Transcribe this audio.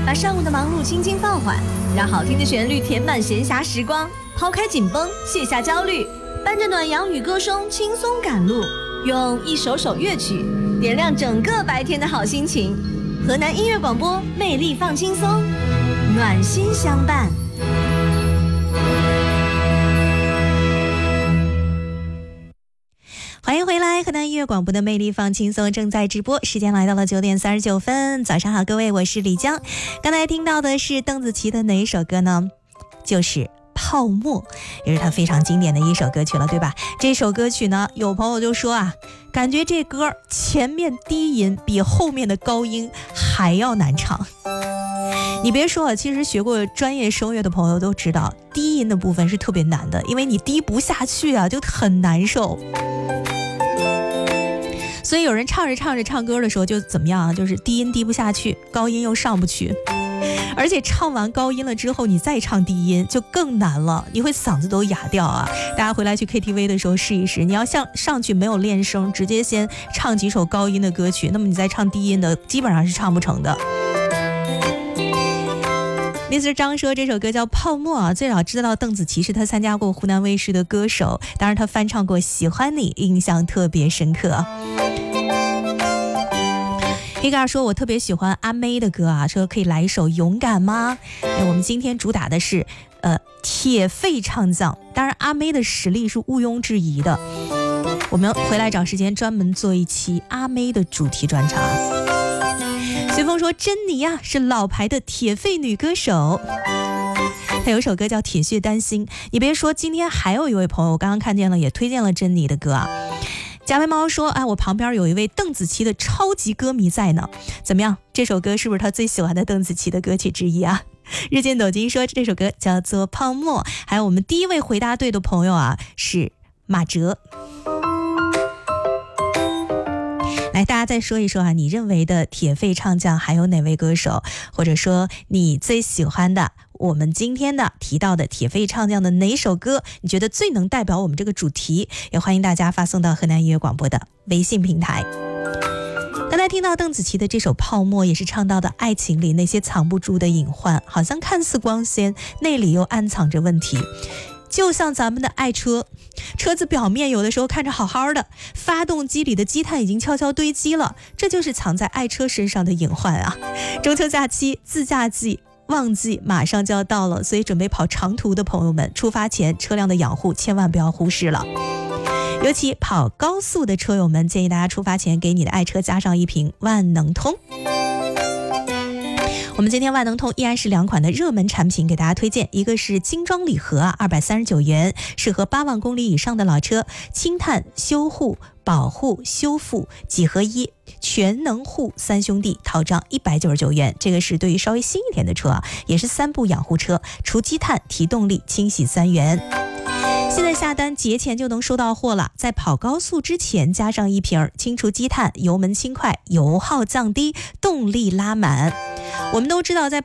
把上午的忙碌轻轻放缓，让好听的旋律填满闲暇时光，抛开紧绷，卸下焦虑，伴着暖阳与歌声轻松赶路，用一首首乐曲点亮整个白天的好心情。河南音乐广播，魅力放轻松，暖心相伴。 欢迎回来，河南音乐广播的魅力放轻松正在直播，时间来到了9点39分。早上好，各位，我是李江。刚才听到的是邓紫棋的哪一首歌呢？就是泡沫，也是她非常经典的一首歌曲了，对吧？这首歌曲呢，有朋友就说啊，感觉这歌前面低音比后面的高音还要难唱。你别说啊，其实学过专业声乐的朋友都知道，低音的部分是特别难的，因为你低不下去啊，就很难受。所以有人唱着唱着唱歌的时候就怎么样啊？就是低音低不下去，高音又上不去，而且唱完高音了之后，你再唱低音就更难了，你会嗓子都哑掉啊！大家回来去 KTV 的时候试一试，你要上去没有练声，直接先唱几首高音的歌曲，那么你再唱低音的，基本上是唱不成的。Mr. 张说这首歌叫泡沫啊，最早知道邓紫棋是他参加过湖南卫视的歌手，当然他翻唱过喜欢你，印象特别深刻。黑嘎说我特别喜欢阿妹的歌啊，说可以来一首勇敢吗？我们今天主打的是铁肺唱将，当然阿妹的实力是毋庸置疑的，我们回来找时间专门做一期阿妹的主题专场。随风说珍妮啊是老牌的铁肺女歌手，她有首歌叫铁血丹心。你别说，今天还有一位朋友我刚刚看见了，也推荐了珍妮的歌啊。加菲猫说，我旁边有一位邓紫棋的超级歌迷在呢，怎么样，这首歌是不是他最喜欢的邓紫棋的歌曲之一啊？日见斗金说这首歌叫做泡沫。还有我们第一位回答对的朋友啊是马哲。来，大家再说一说啊，你认为的铁肺唱将还有哪位歌手，或者说你最喜欢的我们今天的提到的铁肺唱将的哪首歌你觉得最能代表我们这个主题，也欢迎大家发送到河南音乐广播的微信平台。刚才听到邓紫棋的这首泡沫，也是唱到的爱情里那些藏不住的隐患，好像看似光鲜，内里又暗藏着问题。就像咱们的爱车，车子表面有的时候看着好好的，发动机里的积碳已经悄悄堆积了，这就是藏在爱车身上的隐患啊。中秋假期自驾季旺季马上就要到了，所以准备跑长途的朋友们，出发前车辆的养护千万不要忽视了。尤其跑高速的车友们，建议大家出发前给你的爱车加上一瓶万能通。我们今天万能通依然是2款的热门产品给大家推荐，一个是精装礼盒啊，239元，适合8万公里以上的老车，轻碳修护保护修复几合一全能护3兄弟套装199元，这个是对于稍微新一点的车啊，也是3部养护车，除积碳提动力清洗3元。现在下单节前就能收到货了，在跑高速之前加上一瓶，清除积碳，油门轻快，油耗降低，动力拉满。我们都知道在